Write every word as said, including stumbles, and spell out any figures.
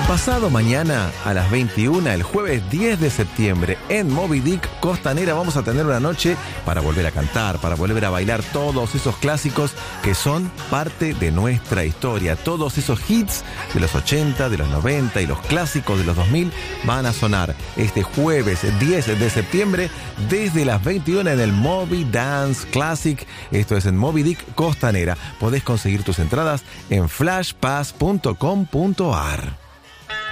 Pasado mañana a las veintiuna, el jueves diez de septiembre, en Moby Dick Costanera vamos a tener una noche para volver a cantar, para volver a bailar todos esos clásicos que son parte de nuestra historia. Todos esos hits de los ochenta, de los noventa y los clásicos de los dos mil van a sonar este jueves diez de septiembre desde las veintiuna en el Moby Dance Classic. Esto es en Moby Dick Costanera. Podés conseguir tus entradas en flash pass punto com punto ar.